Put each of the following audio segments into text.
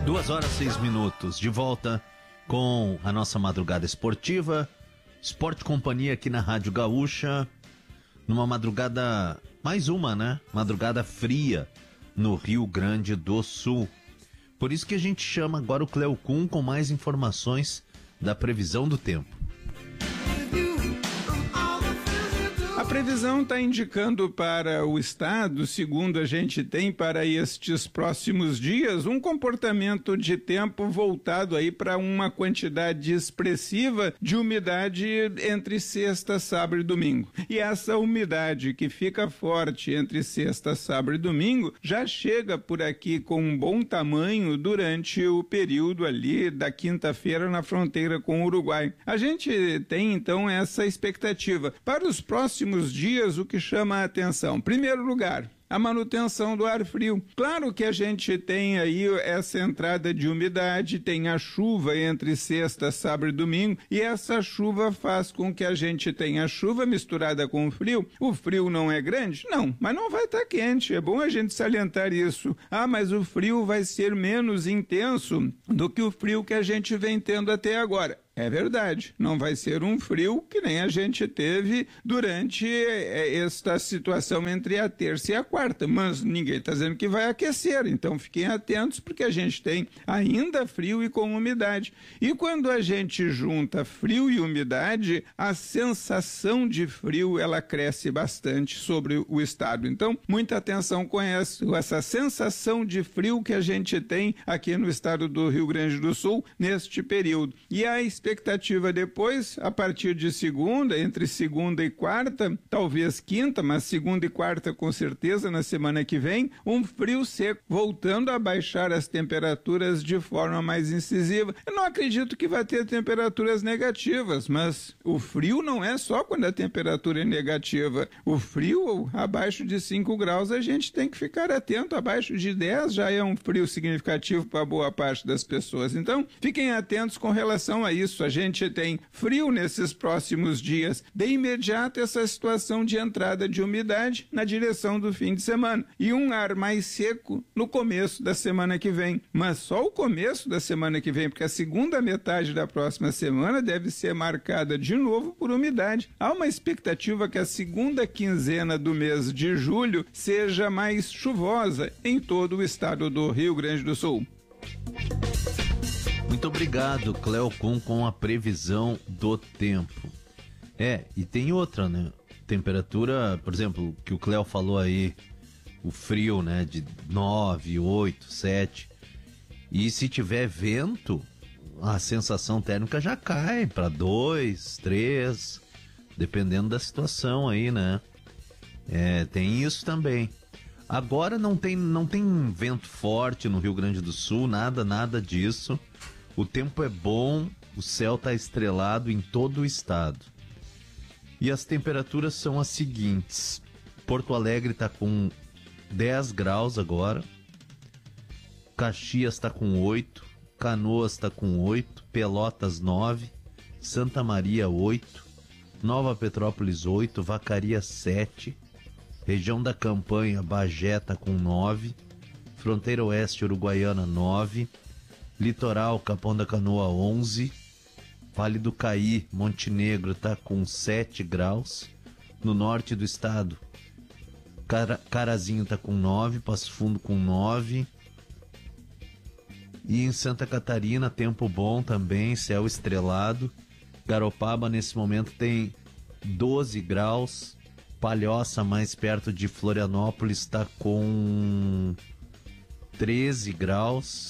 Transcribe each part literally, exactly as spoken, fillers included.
Duas horas, seis minutos, de volta com a nossa madrugada esportiva, Esporte Companhia aqui na Rádio Gaúcha, numa madrugada, mais uma, né? Madrugada fria no Rio Grande do Sul. Por isso que a gente chama agora o Cleo Kuhn com mais informações da previsão do tempo. A previsão está indicando para o estado, segundo a gente tem para estes próximos dias, um comportamento de tempo voltado aí para uma quantidade expressiva de umidade entre sexta, sábado e domingo. E essa umidade que fica forte entre sexta, sábado e domingo já chega por aqui com um bom tamanho durante o período ali da quinta-feira na fronteira com o Uruguai. A gente tem então essa expectativa. Para os próximos dias, o que chama a atenção? Primeiro lugar, a manutenção do ar frio. Claro que a gente tem aí essa entrada de umidade, tem a chuva entre sexta, sábado e domingo, e essa chuva faz com que a gente tenha chuva misturada com o frio. O frio não é grande? Não, mas não vai estar quente, é bom a gente salientar isso. Ah, mas o frio vai ser menos intenso do que o frio que a gente vem tendo até agora. É verdade, não vai ser um frio que nem a gente teve durante esta situação entre a terça e a quarta, mas ninguém está dizendo que vai aquecer, então fiquem atentos porque a gente tem ainda frio e com umidade. E quando a gente junta frio e umidade, a sensação de frio ela cresce bastante sobre o estado. Então, muita atenção com essa, essa sensação de frio que a gente tem aqui no estado do Rio Grande do Sul neste período. E a expectativa depois, a partir de segunda, entre segunda e quarta, talvez quinta, mas segunda e quarta com certeza na semana que vem, um frio seco, voltando a baixar as temperaturas de forma mais incisiva. Eu não acredito que vai ter temperaturas negativas, mas o frio não é só quando a temperatura é negativa. O frio abaixo de cinco graus a gente tem que ficar atento, abaixo de dez já é um frio significativo para boa parte das pessoas. Então, fiquem atentos com relação a isso. A gente tem frio nesses próximos dias. De imediato, essa situação de entrada de umidade na direção do fim de semana. E um ar mais seco no começo da semana que vem. Mas só o começo da semana que vem, porque a segunda metade da próxima semana deve ser marcada de novo por umidade. Há uma expectativa que a segunda quinzena do mês de julho seja mais chuvosa em todo o estado do Rio Grande do Sul. Muito obrigado, Cleo Kuhn, com a previsão do tempo. É, e tem outra, né? Temperatura, por exemplo, que o Cleo falou aí, o frio, né? De nove, oito, sete. E se tiver vento, a sensação térmica já cai para dois, três, dependendo da situação aí, né? É, tem isso também. Agora não tem, não tem vento forte no Rio Grande do Sul, nada, nada disso. O tempo é bom, o céu está estrelado em todo o estado. E as temperaturas são as seguintes. Porto Alegre está com dez graus agora. Caxias está com oito. Canoas está com oito. Pelotas nove. Santa Maria oito. Nova Petrópolis oito. Vacaria sete. Região da Campanha, Bagé está com nove. Fronteira Oeste Uruguaiana nove. Litoral, Capão da Canoa onze, Vale do Caí, Montenegro está com sete graus, no norte do estado, Cara, Carazinho está com nove, Passo Fundo com nove, e em Santa Catarina, tempo bom também, céu estrelado. Garopaba nesse momento tem doze graus, Palhoça mais perto de Florianópolis está com treze graus.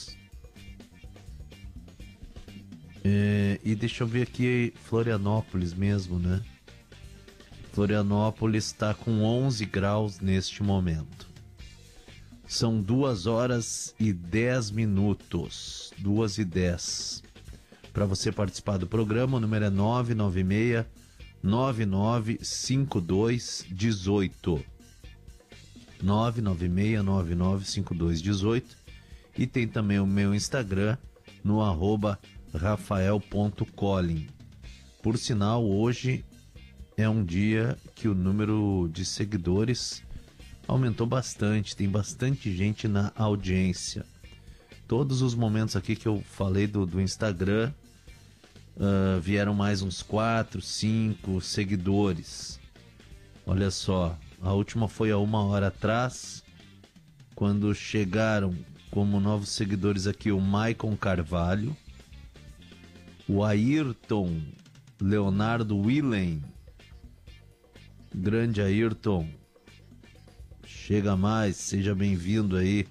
É, e deixa eu ver aqui, Florianópolis mesmo, né? Florianópolis está com onze graus neste momento. São duas horas e dez minutos. Duas e dez. Para você participar do programa, o número é nove nove seis, nove nove cinco dois um oito. nove nove seis, nove nove cinco dois um oito. E tem também o meu Instagram no arroba rafael ponto collin. Por sinal, hoje é um dia que o número de seguidores aumentou bastante, tem bastante gente na audiência. Todos os momentos aqui que eu falei do, do Instagram, uh, vieram mais uns quatro, cinco seguidores. Olha só, a última foi há uma hora atrás, quando chegaram como novos seguidores aqui o Maicon Carvalho, o Ayrton Leonardo Willen. Grande Ayrton, chega mais, seja bem-vindo aí.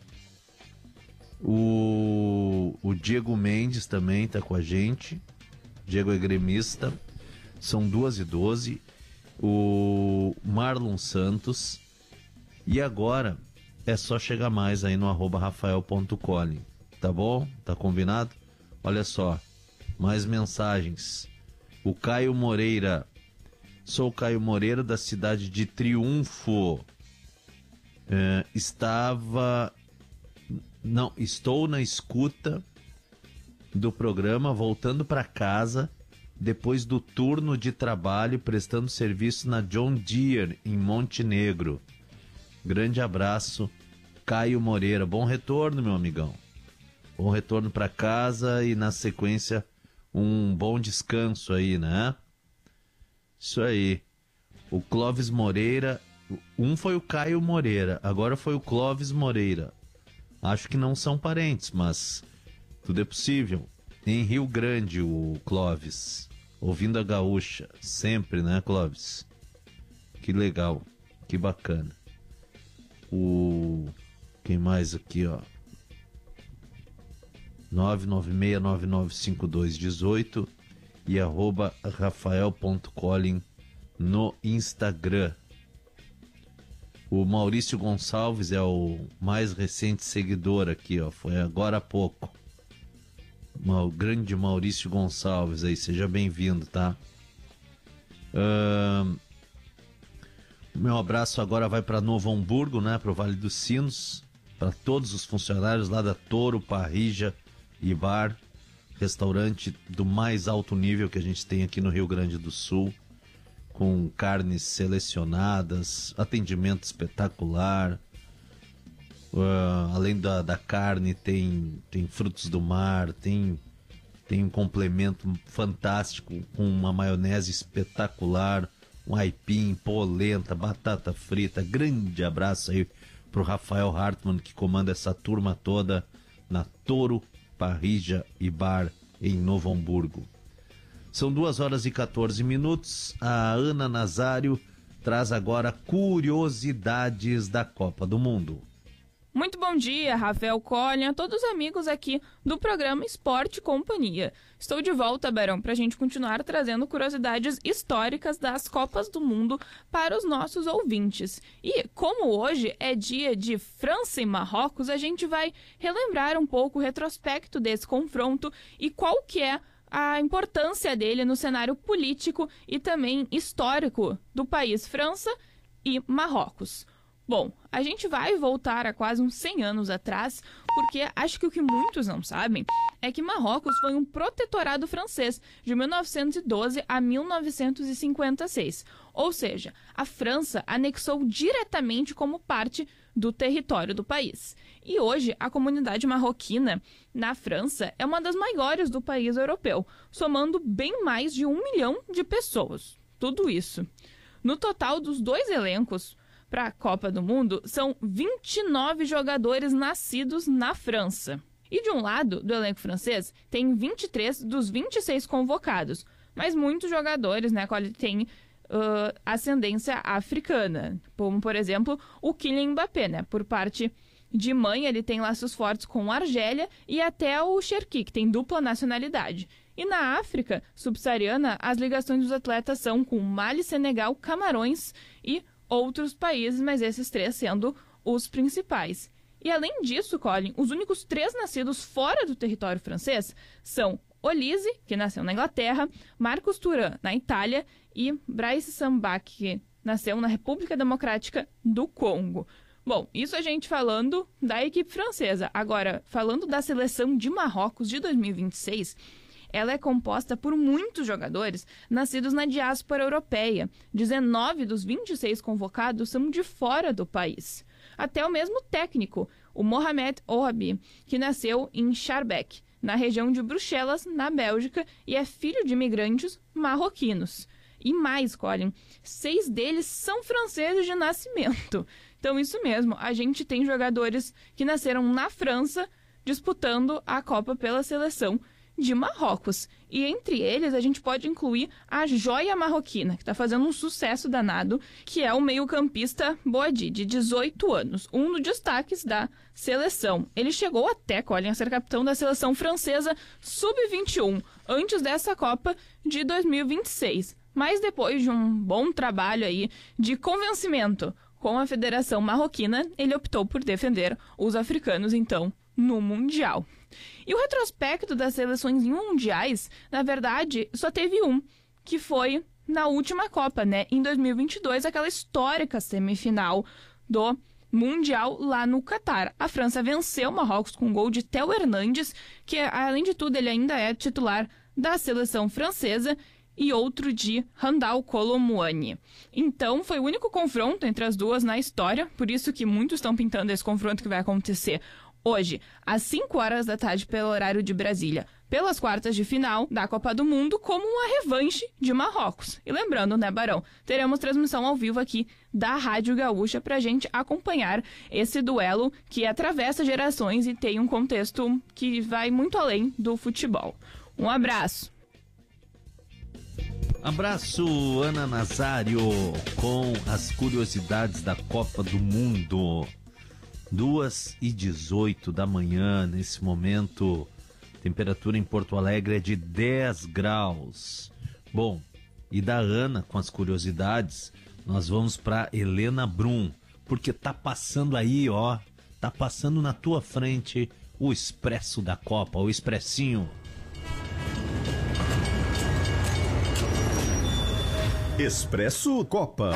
O, o Diego Mendes também tá com a gente. Diego é gremista. São duas e doze. O Marlon Santos. E agora é só chegar mais aí no arroba rafael ponto colin. Tá bom? Tá combinado? Olha só, mais mensagens. O Caio Moreira. Sou o Caio Moreira, da cidade de Triunfo. É, estava... Não, estou na escuta do programa, voltando para casa depois do turno de trabalho, prestando serviço na John Deere, em Montenegro. Grande abraço, Caio Moreira. Bom retorno, meu amigão. Bom retorno para casa e, na sequência, um bom descanso aí, né? Isso aí. O Clóvis Moreira... Um foi o Caio Moreira, agora foi o Clóvis Moreira. Acho que não são parentes, mas tudo é possível. Em Rio Grande, o Clóvis. Ouvindo a gaúcha. Sempre, né, Clóvis? Que legal. Que bacana. O... Quem mais aqui, ó? nove nove seis nove nove cinco dois um oito e arroba rafael ponto colin no Instagram. O Maurício Gonçalves é o mais recente seguidor aqui, ó. Foi agora há pouco. O grande Maurício Gonçalves aí, seja bem-vindo, tá? Uh... Meu abraço agora vai para Novo Hamburgo, né? Para o Vale dos Sinos, para todos os funcionários lá da Toro, Parrija e Bar, restaurante do mais alto nível que a gente tem aqui no Rio Grande do Sul, com carnes selecionadas, atendimento espetacular. Uh, além da, da carne, tem, tem frutos do mar, tem, tem um complemento fantástico com uma maionese espetacular, um aipim, polenta, batata frita. Grande abraço aí pro Rafael Hartmann, que comanda essa turma toda na Toro, Parrija e Bar em Novo Hamburgo. São duas horas e quatorze minutos. A Ana Nazário traz agora curiosidades da Copa do Mundo. Muito bom dia, Rafael Colin, a todos os amigos aqui do programa Esporte Companhia. Estou de volta, Barão, para a gente continuar trazendo curiosidades históricas das Copas do Mundo para os nossos ouvintes. E como hoje é dia de França e Marrocos, a gente vai relembrar um pouco o retrospecto desse confronto e qual que é a importância dele no cenário político e também histórico do país França e Marrocos. Bom, a gente vai voltar a quase uns cem anos atrás, porque acho que o que muitos não sabem é que Marrocos foi um protetorado francês de mil novecentos e doze a mil novecentos e cinquenta e seis. Ou seja, a França anexou diretamente como parte do território do país. E hoje, a comunidade marroquina na França é uma das maiores do país europeu, somando bem mais de um milhão de pessoas. Tudo isso. No total dos dois elencos para a Copa do Mundo, são vinte e nove jogadores nascidos na França. E de um lado do elenco francês, tem vinte e três dos vinte e seis convocados, mas muitos jogadores, né, que têm uh, ascendência africana, como, por exemplo, o Kylian Mbappé, né, por parte de mãe, ele tem laços fortes com a Argélia, e até o Cherki, que tem dupla nacionalidade. E na África subsaariana, as ligações dos atletas são com Mali, Senegal, Camarões e outros países, mas esses três sendo os principais. E além disso, Colin, os únicos três nascidos fora do território francês são Olise, que nasceu na Inglaterra, Marcus Thuram, na Itália, e Brice Samba, que nasceu na República Democrática do Congo. Bom, isso a gente falando da equipe francesa. Agora, falando da seleção de Marrocos de dois mil e vinte e seis, ela é composta por muitos jogadores nascidos na diáspora europeia. dezenove dos vinte e seis convocados são de fora do país. Até o mesmo técnico, o Mohamed Ouabi, que nasceu em Schaerbeek, na região de Bruxelas, na Bélgica, e é filho de imigrantes marroquinos. E mais, Colin, seis deles são franceses de nascimento. Então, isso mesmo, a gente tem jogadores que nasceram na França disputando a Copa pela seleção de Marrocos. E entre eles, a gente pode incluir a joia marroquina, que está fazendo um sucesso danado, que é o meio-campista Boadi, de dezoito anos, um dos destaques da seleção. Ele chegou até, Colin, a ser capitão da seleção francesa sub vinte e um, antes dessa Copa de dois mil e vinte e seis. Mas depois de um bom trabalho aí de convencimento com a Federação Marroquina, ele optou por defender os africanos, então, no Mundial. E o retrospecto das seleções mundiais, na verdade, só teve um, que foi na última Copa, né? Em dois mil e vinte e dois, aquela histórica semifinal do Mundial lá no Catar. A França venceu o Marrocos com um gol de Théo Hernandes, que, além de tudo, ele ainda é titular da seleção francesa, e outro de Randal Kolo Muani. Então, foi o único confronto entre as duas na história, por isso que muitos estão pintando esse confronto que vai acontecer hoje, às cinco horas da tarde, pelo horário de Brasília, pelas quartas de final da Copa do Mundo, como uma revanche de Marrocos. E lembrando, né, Barão, teremos transmissão ao vivo aqui da Rádio Gaúcha pra gente acompanhar esse duelo que atravessa gerações e tem um contexto que vai muito além do futebol. Um abraço! Abraço, Ana Nazário, com as curiosidades da Copa do Mundo. duas e dezoito da manhã, nesse momento, temperatura em Porto Alegre é de dez graus. Bom, e da Ana, com as curiosidades, nós vamos para Helena Brum, porque tá passando aí, ó, tá passando na tua frente o Expresso da Copa, o Expressinho. Expresso Copa.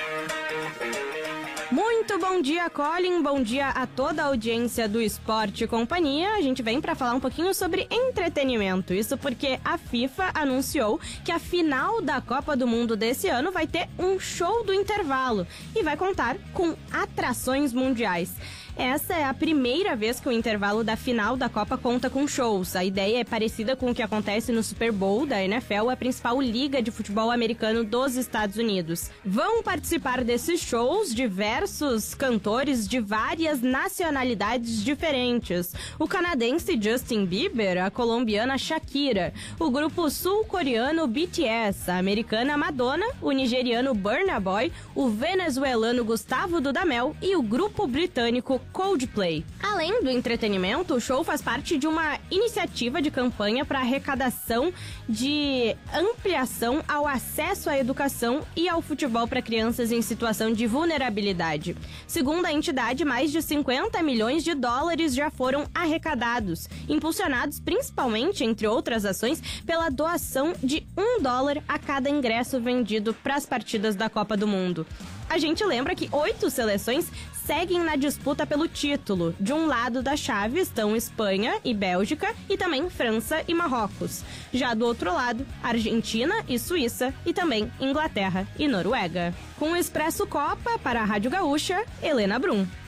Muito bom dia, Colin. Bom dia a toda a audiência do Esporte e Companhia. A gente vem para falar um pouquinho sobre entretenimento. Isso porque a FIFA anunciou que a final da Copa do Mundo desse ano vai ter um show do intervalo e vai contar com atrações mundiais. Essa é a primeira vez que o intervalo da final da Copa conta com shows. A ideia é parecida com o que acontece no Super Bowl da N F L, a principal liga de futebol americano dos Estados Unidos. Vão participar desses shows diversos cantores de várias nacionalidades diferentes. O canadense Justin Bieber, a colombiana Shakira, o grupo sul-coreano B T S, a americana Madonna, o nigeriano Burna Boy, o venezuelano Gustavo Dudamel e o grupo britânico Coldplay. Além do entretenimento, o show faz parte de uma iniciativa de campanha para arrecadação de ampliação ao acesso à educação e ao futebol para crianças em situação de vulnerabilidade. Segundo a entidade, mais de cinquenta milhões de dólares já foram arrecadados, impulsionados principalmente, entre outras ações, pela doação de um dólar a cada ingresso vendido para as partidas da Copa do Mundo. A gente lembra que oito seleções seguem na disputa pelo título. De um lado da chave estão Espanha e Bélgica e também França e Marrocos. Já do outro lado, Argentina e Suíça e também Inglaterra e Noruega. Com o Expresso Copa, para a Rádio Gaúcha, Helena Brum.